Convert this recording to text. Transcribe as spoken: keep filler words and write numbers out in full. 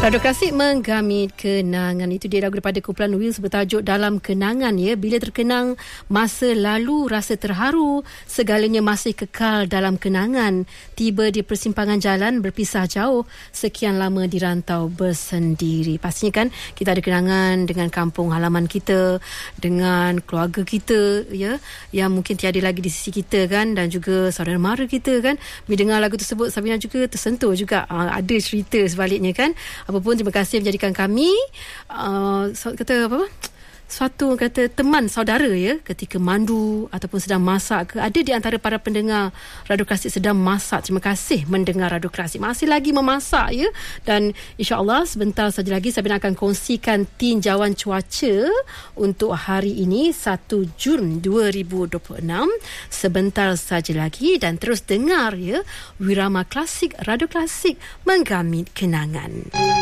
Radio Klasik menggamit kenangan. Itu dia lagu daripada kumpulan Wheels bertajuk Dalam Kenangan ya. Bila terkenang masa lalu rasa terharu, segalanya masih kekal dalam kenangan. Tiba di persimpangan jalan berpisah jauh, sekian lama di rantau bersendiri. Pastinya kan kita ada kenangan dengan kampung halaman kita, dengan keluarga kita ya, yang mungkin tiada lagi di sisi kita kan, dan juga saudara mara kita kan. Bila dengar lagu tersebut, Sabina juga tersentuh juga. Uh, ada cerita sebaliknya kan. Apapun, terima kasih menjadikan kami uh, kata apa suatu kata teman saudara ya, ketika mandu ataupun sedang masak ke. Ada di antara para pendengar Radio Klasik sedang masak. Terima kasih mendengar Radio Klasik, masih lagi memasak ya. Dan insya-Allah sebentar saja lagi Sabina akan kongsikan tinjauan cuaca untuk hari ini satu Jun dua ribu dua puluh enam sebentar saja lagi. Dan terus dengar ya Wirama Klasik, Radio Klasik menggamit kenangan.